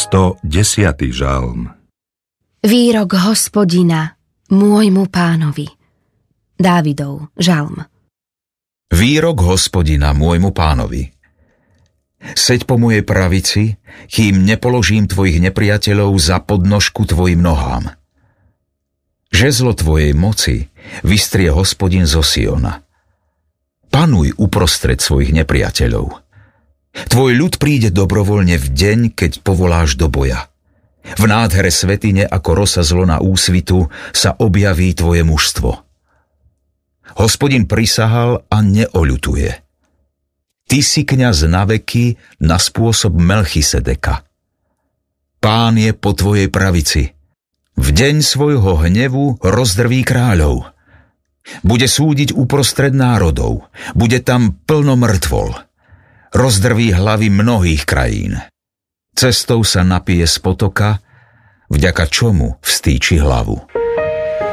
110. žalm. Výrok Hospodina, môjmu pánovi. Dávidov žalm. Výrok Hospodina, môjmu pánovi. Seď po mojej pravici, kým nepoložím tvojich nepriateľov za podnožku tvojim nohám. Žezlo tvojej moci vystrie Hospodin zo Siona. Panuj uprostred svojich nepriateľov. Tvoj ľud príde dobrovoľne v deň, keď povoláš do boja. V nádhere svätyne ako rosa z lona úsvitu sa objaví tvoje mužstvo. Hospodin prisahal a neoľutuje. Ty si kňaz na veky na spôsob Melchisedeka. Pán je po tvojej pravici. V deň svojho hnevu rozdrví kráľov. Bude súdiť uprostred národov. Bude tam plno mŕtvol. Rozdrví hlavy mnohých krajín. Cestou sa napije z potoka, vďaka čomu vstýči hlavu.